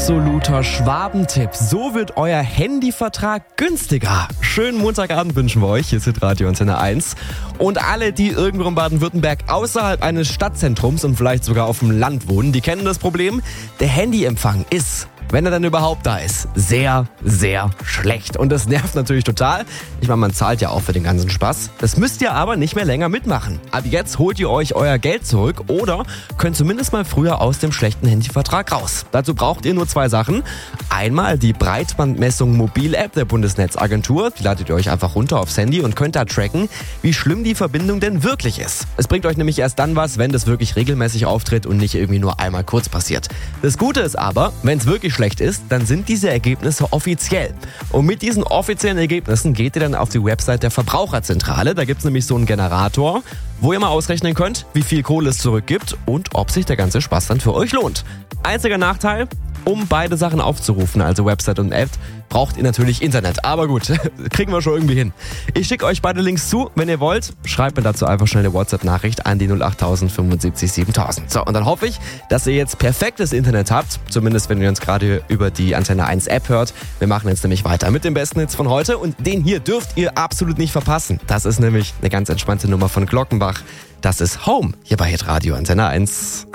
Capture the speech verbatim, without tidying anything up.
absoluter Schwabentipp. So wird euer Handyvertrag günstiger. Schönen Montagabend wünschen wir euch. Hier ist Radio Antenne eins. Und alle, die irgendwo in Baden-Württemberg außerhalb eines Stadtzentrums und vielleicht sogar auf dem Land wohnen, die kennen das Problem. Der Handyempfang ist, wenn er dann überhaupt da ist, sehr, sehr schlecht. Und das nervt natürlich total. Ich meine, man zahlt ja auch für den ganzen Spaß. Das müsst ihr aber nicht mehr länger mitmachen. Ab jetzt holt ihr euch euer Geld zurück oder könnt zumindest mal früher aus dem schlechten Handyvertrag raus. Dazu braucht ihr nur zwei Sachen. Einmal die Breitbandmessung Mobil-App der Bundesnetzagentur. Die ladet ihr euch einfach runter aufs Handy und könnt da tracken, wie schlimm die Verbindung denn wirklich ist. Es bringt euch nämlich erst dann was, wenn das wirklich regelmäßig auftritt und nicht irgendwie nur einmal kurz passiert. Das Gute ist aber, wenn es wirklich schlecht ist, dann sind diese Ergebnisse offiziell. Und mit diesen offiziellen Ergebnissen geht ihr dann auf die Website der Verbraucherzentrale. Da gibt es nämlich so einen Generator, wo ihr mal ausrechnen könnt, wie viel Kohle es zurückgibt und ob sich der ganze Spaß dann für euch lohnt. Einziger Nachteil: um beide Sachen aufzurufen, also Website und App, braucht ihr natürlich Internet. Aber gut, kriegen wir schon irgendwie hin. Ich schicke euch beide Links zu, wenn ihr wollt. Schreibt mir dazu einfach schnell eine WhatsApp-Nachricht an die null acht null null fünfundsiebzig siebentausend. So, und dann hoffe ich, dass ihr jetzt perfektes Internet habt. Zumindest, wenn ihr uns gerade über die Antenne eins App hört. Wir machen jetzt nämlich weiter mit den besten Hits von heute. Und den hier dürft ihr absolut nicht verpassen. Das ist nämlich eine ganz entspannte Nummer von Glockenbach. Das ist Home hier bei Hit Radio Antenne eins.